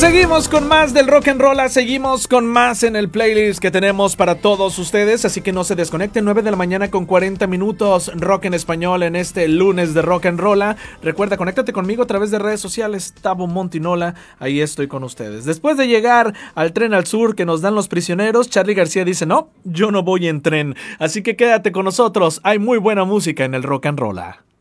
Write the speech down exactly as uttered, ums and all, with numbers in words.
Seguimos con más del rock and roll, seguimos con más en el playlist que tenemos para todos ustedes, así que no se desconecten. Nueve de la mañana con cuarenta minutos, rock en español en este lunes de rock and roll. Recuerda, conéctate conmigo a través de redes sociales, Tabo Montinola, ahí estoy con ustedes. Después de llegar al tren al sur que nos dan los prisioneros, Charly García dice, no, yo no voy en tren, así que quédate con nosotros, hay muy buena música en el rock and roll.